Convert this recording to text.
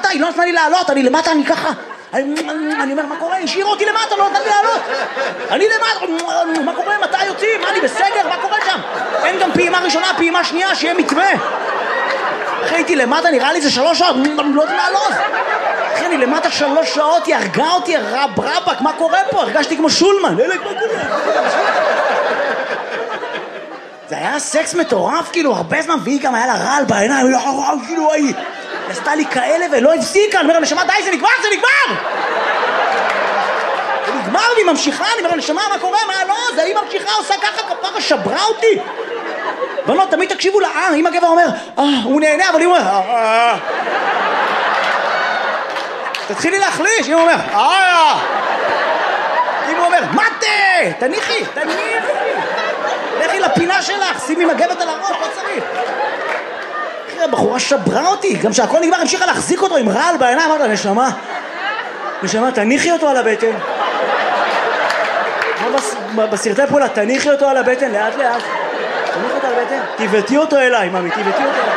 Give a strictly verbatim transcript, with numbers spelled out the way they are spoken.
למטה, היא לא נתנה לי לעלות, אני למטה, אני ככה. אני, אני אומר, מה קורה? השאיר אותי למטה, לא נתן לי לעלות. אני למטה, מה קורה? מתי יוצאים? מה, אני בסגר? מה קורה שם? אין גם פעימה ראשונה, פעימה שנייה, שיהיה מתווה. אחרי הייתי למטה, נראה לי זה שלוש שעות, אני לא יודע לעלות. אחרי אני למטה שלוש שעות, היא הרגה אותי, רב רבק, מה קורה פה? הרגשתי כמו שולמן. אלק, מה קורה? זה היה סקס מטורף, כאילו, הרבה זמן, והיא גם היה לה רעל בעיניים, כאילו, היא עשתה לי כאלה ולא הפסיקה, אני אומר, נשמה, די, זה נגמר, זה נגמר! זה נגמר, והיא ממשיכה, אני אומר, נשמה, מה קורה, מה לא? זה היא ממשיכה, עושה ככה, כפרה, שברה אותי. בנות, תמיד תקשיבו לה, אה, אם הגבר אומר, אה, הוא נהנה, אבל היא אומר, אה, אה. תתחילי להחליש, אם הוא אומר, אה, אם הוא אומר, מתה, תניחי, תניחי. לכי לפינה שלך, שימי מגבת על הראש, לא צריך. אחרי, הבחורה שברה אותי, גם שהכל נגמר, המשיכה להחזיק אותו עם רעל בעיניים, אמרת לה, נשמה, נשמה, תניחי אותו על הבטן. בסרטי פעולה, תניחי אותו על הבטן, לאט לאט. תניחי אותו על הבטן, תיבטי אותו אליי, ממי, תיבטי אותו אליי.